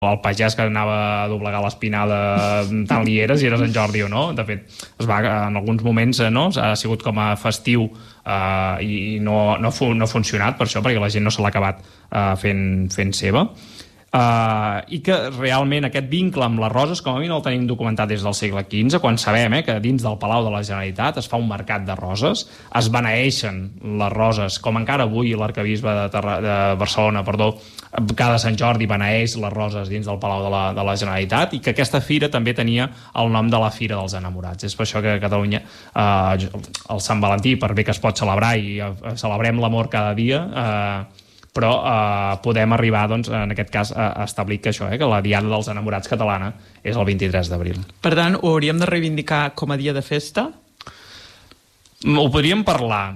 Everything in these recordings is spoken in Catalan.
el pagès que anava a doblegar l'espinada tant li era, si era Sant Jordi o no. De fet, en alguns moments ha sigut com a festiu i no ha funcionat per això, perquè la gent no se l'ha acabat fent seva. I que realment aquest vincle amb les roses com a mínim el tenim documentat des del segle XV, quan sabem que dins del Palau de la Generalitat es fa un mercat de roses, es beneeixen les roses, com encara avui l'arquebisbe de Barcelona, cada Sant Jordi beneeix les roses dins del Palau de la Generalitat, i que aquesta fira també tenia el nom de la Fira dels Enamorats. És per això que a Catalunya el Sant Valentí, per bé que es pot celebrar i celebrem l'amor cada dia, però podem arribar, en aquest cas, a establir que això, que la Diada dels Enamorats catalana és el 23 d'abril. Per tant, ho hauríem de reivindicar com a dia de festa? Ho podríem parlar.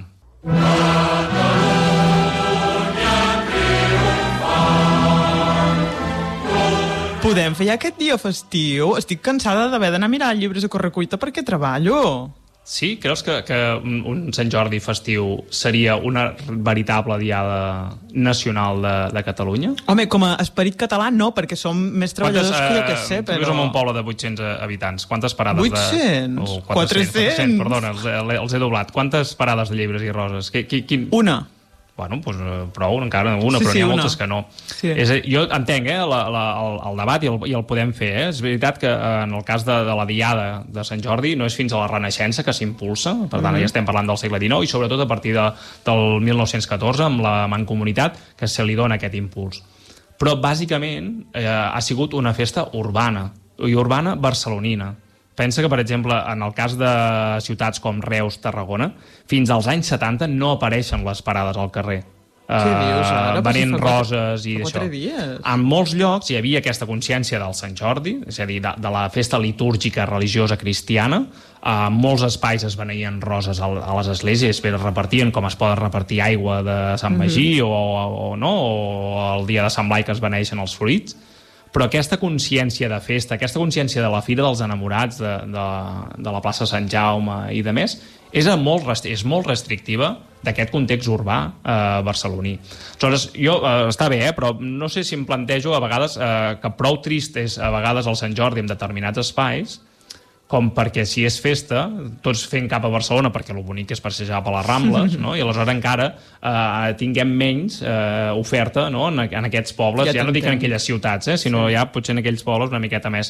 Podem fer ja aquest dia festiu? Estic cansada d'haver d'anar a mirar llibres a correcuita perquè treballo. Sí? Creus que un Sant Jordi festiu seria una veritable diada nacional de Catalunya? Home, com a esperit català no, perquè som més treballadors que jo que sé, però... Tu som un poble de 800 habitants. Quantes parades 800? 400? Perdona, els he doblat. Quantes parades de llibres i roses? Una. Bueno, doncs prou, encara una, però n'hi ha moltes que no. Sí. Jo entenc el debat i el podem fer. És veritat que en el cas de la Diada de Sant Jordi no és fins a la Renaixença que s'impulsa, per tant ja estem parlant del segle XIX, i sobretot a partir del 1914 amb la Mancomunitat que se li dona aquest impuls. Però bàsicament ha sigut una festa urbana, i urbana barcelonina. Pensa que, per exemple, en el cas de ciutats com Reus, Tarragona, fins als anys 70 no apareixen les parades al carrer. Què dius ara? Venent roses i això. En molts llocs hi havia aquesta consciència del Sant Jordi, és a dir, de la festa litúrgica religiosa cristiana. En molts espais es beneïen roses a les esglésies, es repartien com es poden repartir aigua de Sant Magí o el dia de Sant Blai que es beneeixen els fruits. Però aquesta consciència de festa, aquesta consciència de la Fira dels Enamorats, de la plaça Sant Jaume i de més, és molt restrictiva d'aquest context urbà barceloní. Aleshores, està bé, però no sé si em plantejo a vegades que prou trist és a vegades el Sant Jordi en determinats espais, com perquè si és festa, tots fent cap a Barcelona, perquè el bonic és passejar per les Rambles, i aleshores encara tinguem menys oferta en aquests pobles, ja no dic en aquelles ciutats, sinó ja potser en aquells pobles una miqueta més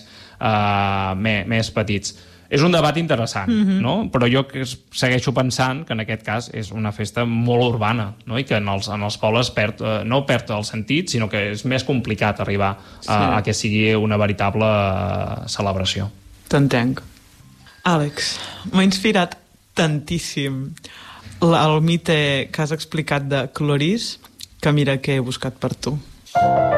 petits. És un debat interessant, però jo segueixo pensant que en aquest cas és una festa molt urbana, i que en els pobles no perd el sentit, sinó que és més complicat arribar a que sigui una veritable celebració. T'entenc. Àlex, m'ha inspirat tantíssim el mite que has explicat de Cloris, que mira que he buscat per tu.